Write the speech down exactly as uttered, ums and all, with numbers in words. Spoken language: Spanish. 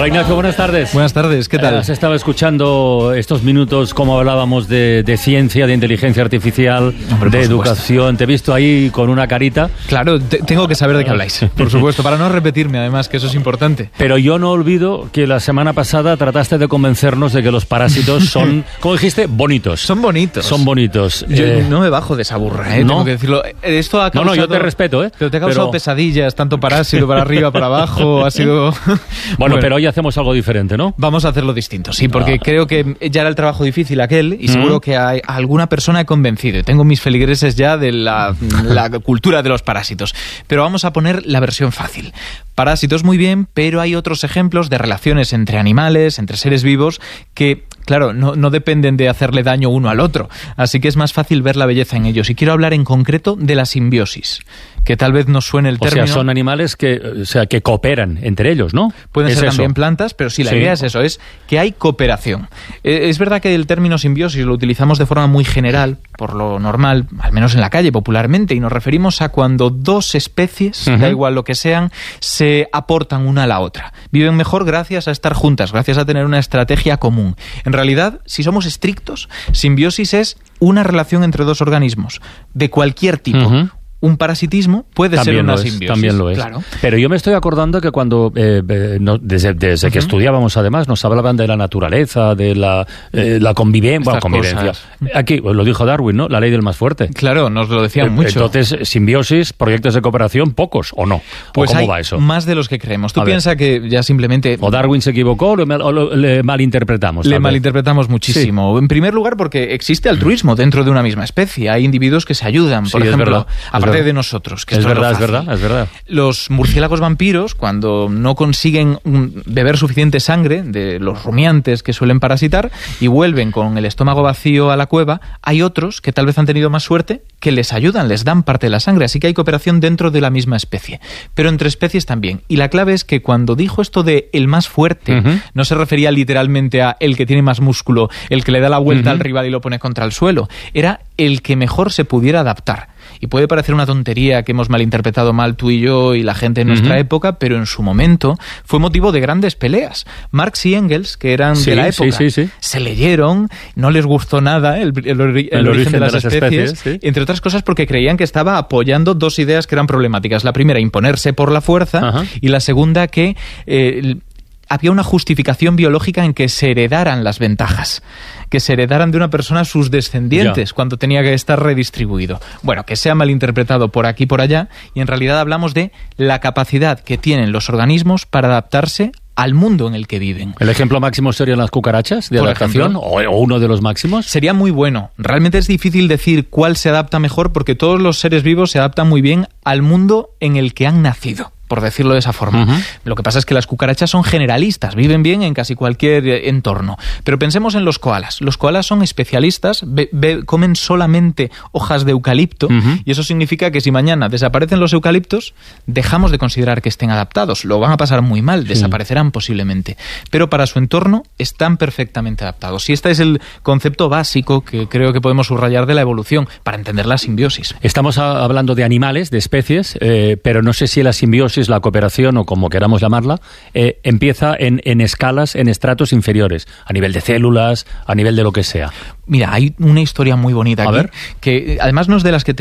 Hola Ignacio, buenas tardes. Buenas tardes, ¿qué tal? Eh, se estaba escuchando estos minutos como hablábamos de, de ciencia, de inteligencia artificial, Hombre, de educación. Te he visto ahí con una carita. Claro, te, tengo que saber de qué habláis, por supuesto, para no repetirme además, que eso es importante. Pero yo no olvido que la semana pasada trataste de convencernos de que los parásitos son, ¿cómo dijiste? Bonitos. Son bonitos. Son bonitos. Yo eh, no me bajo de esa burra, ¿eh? ¿no? Tengo que decirlo. Esto ha causado, no, no, yo te respeto, ¿eh? Pero te ha causado pero... pesadillas, tanto parásito, para arriba, para abajo, ha sido... Bueno, bueno, pero hoy hacemos algo diferente, ¿no? Vamos a hacerlo distinto, sí, porque ah. creo que ya era el trabajo difícil aquel y seguro mm. que a alguna persona he convencido. Y tengo mis feligreses ya de la, la cultura de los parásitos. Pero vamos a poner la versión fácil. Parásitos muy bien, pero hay otros ejemplos de relaciones entre animales, entre seres vivos, que, claro, no, no dependen de hacerle daño uno al otro. Así que es más fácil ver la belleza en ellos. Y quiero hablar en concreto de la simbiosis, que tal vez no suene el término. O sea, son animales que, o sea, que cooperan entre ellos, ¿no? Pueden ¿Es ser eso? También plantas, pero sí, la sí. idea es eso, es que hay cooperación. Eh, es verdad que el término simbiosis lo utilizamos de forma muy general, por lo normal, al menos en la calle, popularmente, y nos referimos a cuando dos especies, uh-huh. da igual lo que sean, se aportan una a la otra. Viven mejor gracias a estar juntas, gracias a tener una estrategia común. En realidad, si somos estrictos, simbiosis es una relación entre dos organismos, de cualquier tipo. Uh-huh. Un parasitismo puede también ser una es, simbiosis. También lo es. Claro. Pero yo me estoy acordando que cuando, eh, eh, no, desde, desde uh-huh. que estudiábamos además, nos hablaban de la naturaleza, de la, eh, la conviven- bueno, convivencia. Aquí lo dijo Darwin, ¿no? La ley del más fuerte. Claro, nos lo decían eh, mucho. Entonces, simbiosis, proyectos de cooperación, pocos, ¿o no? Pues ¿O cómo hay va eso? Más de los que creemos. Tú piensas que ya simplemente... O Darwin se equivocó o, lo, o lo, le malinterpretamos. Le malinterpretamos muchísimo. Sí. En primer lugar, porque existe altruismo dentro de una misma especie. Hay individuos que se ayudan, por sí, ejemplo, es aparte es de nosotros. Que es, verdad, es, es verdad, es verdad. Los murciélagos vampiros, cuando no consiguen beber suficiente sangre de los rumiantes que suelen parasitar y vuelven con el estómago vacío a la cueva, hay otros que tal vez han tenido más suerte que les ayudan, les dan parte de la sangre. Así que hay cooperación dentro de la misma especie. Pero entre especies también. Y la clave es que cuando dijo esto de el más fuerte, uh-huh. no se refería literalmente a el que tiene más músculo, el que le da la vuelta uh-huh. al rival y lo pone contra el suelo. Era el que mejor se pudiera adaptar. Y puede parecer una tontería que hemos malinterpretado mal tú y yo y la gente en uh-huh. nuestra época, pero en su momento fue motivo de grandes peleas. Marx y Engels, que eran sí, de la época, sí, sí, sí. se leyeron, no les gustó nada el, el, el, el, el origen de las, de las especies, especies sí. entre otras cosas porque creían que estaba apoyando dos ideas que eran problemáticas. La primera, imponerse por la fuerza, uh-huh. y la segunda, que... Eh, había una justificación biológica en que se heredaran las ventajas, que se heredaran de una persona sus descendientes yeah. cuando tenía que estar redistribuido. Bueno, que sea malinterpretado por aquí y por allá, y en realidad hablamos de la capacidad que tienen los organismos para adaptarse al mundo en el que viven. ¿El ejemplo máximo serían las cucarachas de por adaptación? Ejemplo, ¿O uno de los máximos? Sería muy bueno. Realmente es difícil decir cuál se adapta mejor porque todos los seres vivos se adaptan muy bien al mundo en el que han nacido, por decirlo de esa forma. Uh-huh. Lo que pasa es que las cucarachas son generalistas, viven bien en casi cualquier entorno. Pero pensemos en los koalas. Los koalas son especialistas, be- be- comen solamente hojas de eucalipto, uh-huh. y eso significa que si mañana desaparecen los eucaliptos, dejamos de considerar que estén adaptados. Lo van a pasar muy mal, desaparecerán sí. posiblemente. Pero para su entorno están perfectamente adaptados. Y este es el concepto básico que creo que podemos subrayar de la evolución para entender la simbiosis. Estamos a- hablando de animales, de especies, eh, pero no sé si la simbiosis, la cooperación o como queramos llamarla, eh, empieza en, en escalas, en estratos inferiores, a nivel de células, a nivel de lo que sea. Mira, hay una historia muy bonita a aquí, ver. que además no es de las que